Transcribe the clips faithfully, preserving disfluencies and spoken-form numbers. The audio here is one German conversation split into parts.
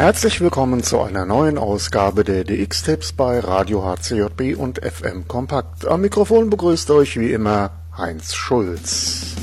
Herzlich willkommen zu einer neuen Ausgabe der D X-Tipps bei Radio H C J B und F M Kompakt. Am Mikrofon begrüßt euch wie immer Heinz Schulz.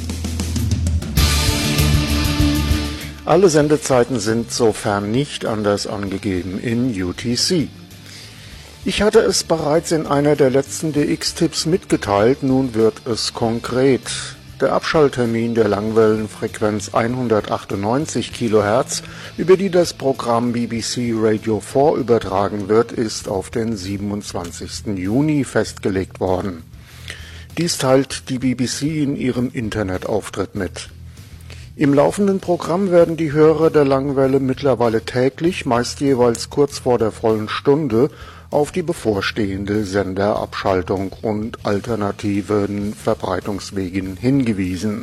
Alle Sendezeiten sind sofern nicht anders angegeben in U T C. Ich hatte es bereits in einer der letzten D X-Tipps mitgeteilt, nun wird es konkret. Der Abschalttermin der Langwellenfrequenz hundertachtundneunzig Kilohertz, über die das Programm B B C Radio vier übertragen wird, ist auf den siebenundzwanzigsten Juni festgelegt worden. Dies teilt die B B C in ihrem Internetauftritt mit. Im laufenden Programm werden die Hörer der Langwelle mittlerweile täglich, meist jeweils kurz vor der vollen Stunde, auf die bevorstehende Senderabschaltung und alternativen Verbreitungswegen hingewiesen.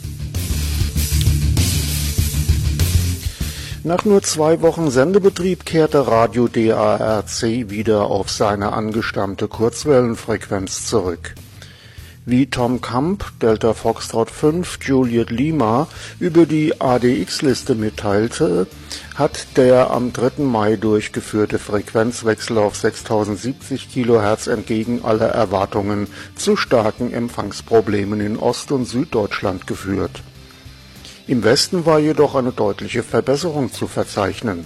Nach nur zwei Wochen Sendebetrieb kehrte Radio D A R C wieder auf seine angestammte Kurzwellenfrequenz zurück. Wie Tom Kamp, Delta Foxtrot fünf, Juliet Lima, über die A D X-Liste mitteilte, hat der am dritten Mai durchgeführte Frequenzwechsel auf sechstausendsiebzig Kilohertz entgegen aller Erwartungen zu starken Empfangsproblemen in Ost- und Süddeutschland geführt. Im Westen war jedoch eine deutliche Verbesserung zu verzeichnen.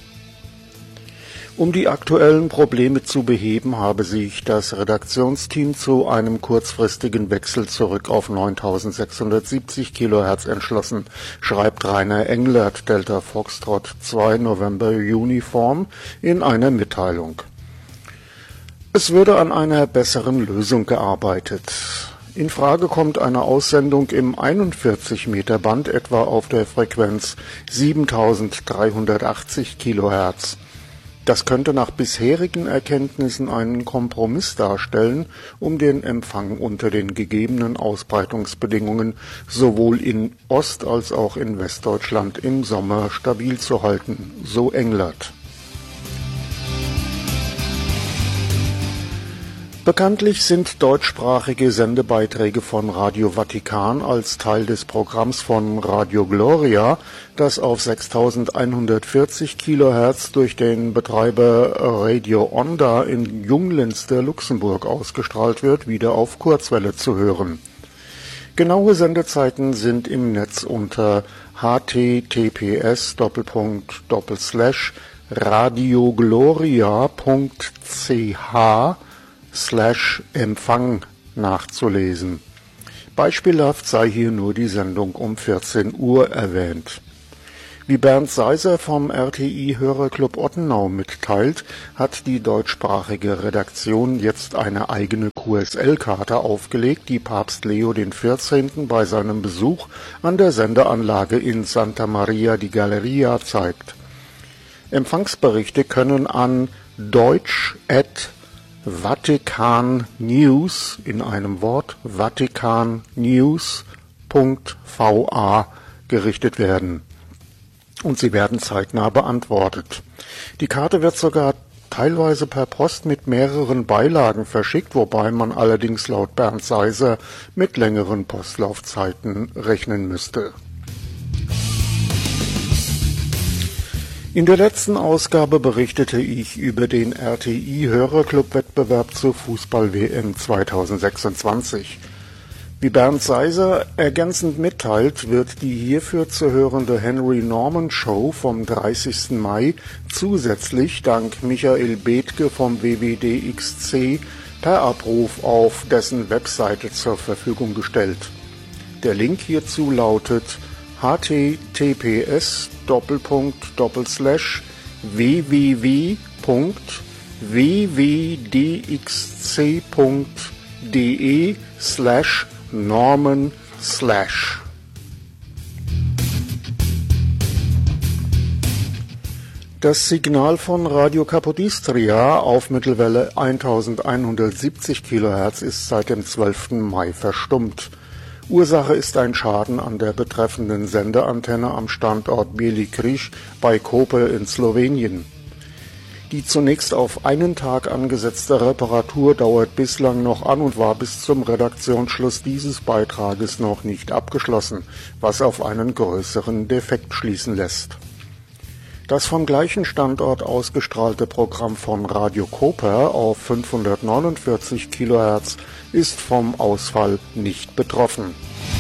Um die aktuellen Probleme zu beheben, habe sich das Redaktionsteam zu einem kurzfristigen Wechsel zurück auf neuntausendsechshundertsiebzig Kilohertz entschlossen, schreibt Rainer Englert, Delta Foxtrot zwei November Uniform, in einer Mitteilung. Es würde an einer besseren Lösung gearbeitet. In Frage kommt eine Aussendung im einundvierzig Meter Band etwa auf der Frequenz siebentausenddreihundertachtzig Kilohertz. Das könnte nach bisherigen Erkenntnissen einen Kompromiss darstellen, um den Empfang unter den gegebenen Ausbreitungsbedingungen sowohl in Ost- als auch in Westdeutschland im Sommer stabil zu halten, so Englert. Bekanntlich sind deutschsprachige Sendebeiträge von Radio Vatikan als Teil des Programms von Radio Gloria, das auf sechstausendeinhundertvierzig Kilohertz durch den Betreiber Radio Onda in Junglinster, Luxemburg ausgestrahlt wird, wieder auf Kurzwelle zu hören. Genaue Sendezeiten sind im Netz unter h t t p s Doppelpunkt Doppelslash radiogloria Punkt c h slash Empfang nachzulesen. Beispielhaft sei hier nur die Sendung um vierzehn Uhr erwähnt. Wie Bernd Seiser vom R T I-Hörerclub Ottenau mitteilt, hat die deutschsprachige Redaktion jetzt eine eigene Q S L-Karte aufgelegt, die Papst Leo den vierzehnten bei seinem Besuch an der Sendeanlage in Santa Maria di Galleria zeigt. Empfangsberichte können an deutsch at Vatikan News in einem Wort vatikannews Punkt v a gerichtet werden und sie werden zeitnah beantwortet. Die Karte wird sogar teilweise per Post mit mehreren Beilagen verschickt, wobei man allerdings laut Bernd Seiser mit längeren Postlaufzeiten rechnen müsste. In der letzten Ausgabe berichtete ich über den R T I-Hörerclub-Wettbewerb zur Fußball-W M zweitausendsechsundzwanzig. Wie Bernd Seiser ergänzend mitteilt, wird die hierfür zu hörende Henry Norman Show vom dreißigsten Mai zusätzlich dank Michael Bethke vom W W D X C per Abruf auf dessen Webseite zur Verfügung gestellt. Der Link hierzu lautet h t t p s Doppelpunkt Doppelslash www Punkt w w d x c Punkt de slash Norman slash. Das Signal von Radio Capodistria auf Mittelwelle eintausendeinhundertsiebzig Kilohertz ist seit dem zwölften Mai verstummt. Ursache ist ein Schaden an der betreffenden Sendeantenne am Standort Beli Križ bei Koper in Slowenien. Die zunächst auf einen Tag angesetzte Reparatur dauert bislang noch an und war bis zum Redaktionsschluss dieses Beitrages noch nicht abgeschlossen, was auf einen größeren Defekt schließen lässt. Das vom gleichen Standort ausgestrahlte Programm von Radio Koper auf fünfhundertneunundvierzig Kilohertz ist vom Ausfall nicht betroffen.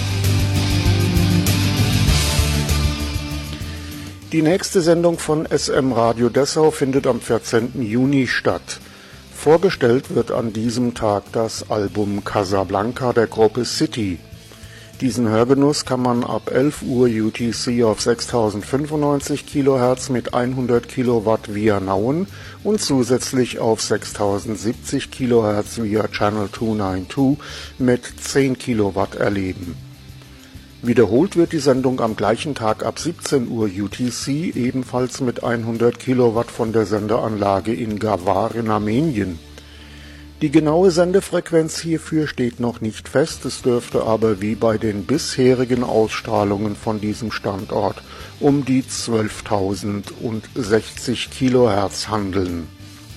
Die nächste Sendung von S M Radio Dessau findet am vierzehnten Juni statt. Vorgestellt wird an diesem Tag das Album Casablanca der Gruppe City. Diesen Hörgenuss kann man ab elf Uhr U T C auf sechstausendfünfundneunzig Kilohertz mit hundert Kilowatt via Nauen und zusätzlich auf sechstausendsiebzig Kilohertz via Channel zweihunderzweiundneunzig mit zehn Kilowatt erleben. Wiederholt wird die Sendung am gleichen Tag ab siebzehn Uhr U T C, ebenfalls mit hundert Kilowatt von der Sendeanlage in Gawar in Armenien. Die genaue Sendefrequenz hierfür steht noch nicht fest, es dürfte aber wie bei den bisherigen Ausstrahlungen von diesem Standort um die zwölftausendsechzig Kilohertz handeln.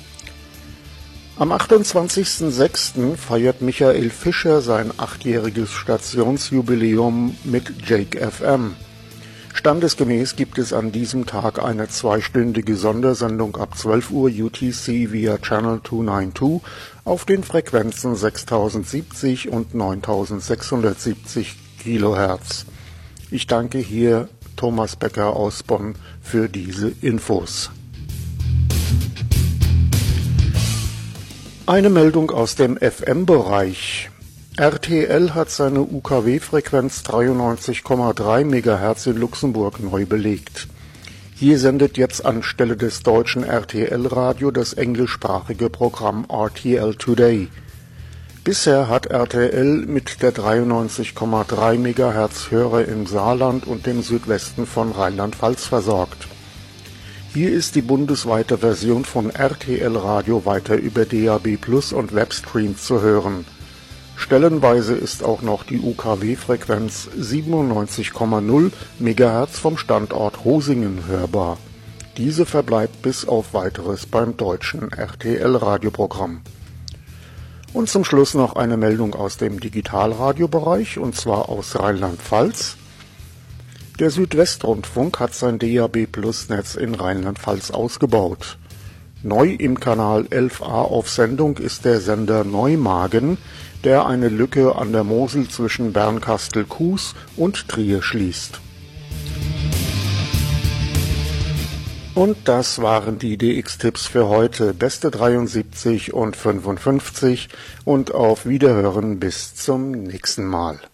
Am achtundzwanzigsten sechsten feiert Michael Fischer sein achtjähriges Stationsjubiläum mit Jake F M. Standesgemäß gibt es an diesem Tag eine zweistündige Sondersendung ab zwölf Uhr U T C via Channel zweihundertneunundneunzig auf den Frequenzen sechstausendsiebzig und neuntausendsechshundertsiebzig Kilohertz. Ich danke hier Thomas Becker aus Bonn für diese Infos. Eine Meldung aus dem F M-Bereich. R T L hat seine U K W-Frequenz dreiundneunzig Komma drei Megahertz in Luxemburg neu belegt. Hier sendet jetzt anstelle des deutschen R T L-Radio das englischsprachige Programm R T L Today. Bisher hat R T L mit der dreiundneunzig Komma drei Megahertz Hörer im Saarland und dem Südwesten von Rheinland-Pfalz versorgt. Hier ist die bundesweite Version von R T L-Radio weiter über D A B Plus und Webstream zu hören. Stellenweise ist auch noch die U K W-Frequenz siebenundneunzig Komma null Megahertz vom Standort Hosingen hörbar. Diese verbleibt bis auf Weiteres beim deutschen R T L-Radioprogramm. Und zum Schluss noch eine Meldung aus dem Digitalradiobereich, und zwar aus Rheinland-Pfalz. Der Südwestrundfunk hat sein D A B Plus Netz in Rheinland-Pfalz ausgebaut. Neu im Kanal elf a auf Sendung ist der Sender Neumagen, der eine Lücke an der Mosel zwischen Bernkastel-Kues und Trier schließt. Und das waren die D X-Tipps für heute. Beste dreiundsiebzig und fünfundfünfzig und auf Wiederhören bis zum nächsten Mal.